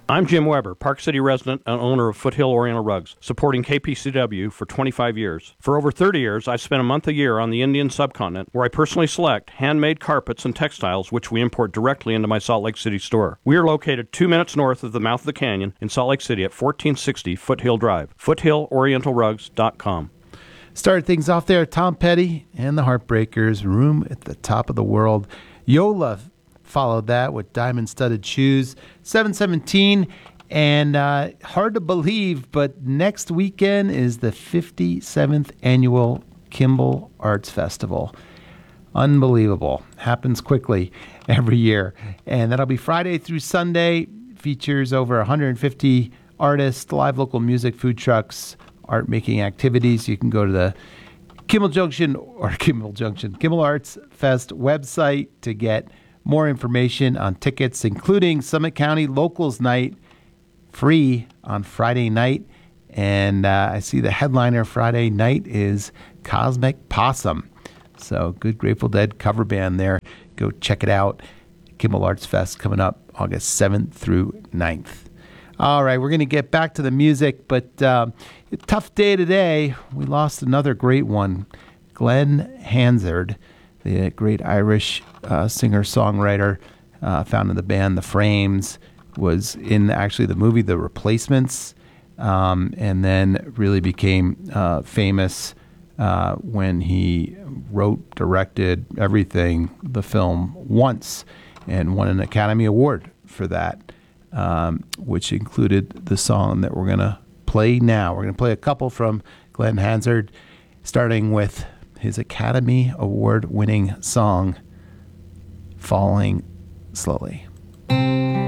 I'm Jim Weber, Park City resident and owner of Foothill Oriental Rugs, supporting KPCW for 25 years. For over 30 years, I've spent a month a year on the Indian subcontinent, where I personally select handmade carpets and textiles, which we import directly into my Salt Lake City store. We are located 2 minutes north of the mouth of the canyon in Salt Lake City at 1460 Foothill Drive. FoothillOrientalRugs.com. Started things off there, Tom Petty and the Heartbreakers, Room at the Top of the World. Yola followed that with Diamond Studded Shoes, 717. And hard to believe, but next weekend is the 57th annual Kimball Arts Festival. Unbelievable. Happens quickly every year. And that'll be Friday through Sunday. Features over 150 artists, live local music, food trucks, art making activities. You can go to the Kimball Arts Fest website to get more information on tickets, including Summit County Locals Night, free on Friday night. And I see the headliner Friday night is Cosmic Possum. So good Grateful Dead cover band there. Go check it out. Kimball Arts Fest coming up August 7th through 9th. All right, we're going to get back to the music, but tough day today. We lost another great one, Glenn Hansard, the great Irish singer-songwriter found in the band The Frames, was in actually the movie The Replacements, and then really became famous when he wrote, directed everything, the film Once, and won an Academy Award for that, which included the song that we're going to play now. We're going to play a couple from Glenn Hansard, starting with his Academy Award-winning song, Falling Slowly.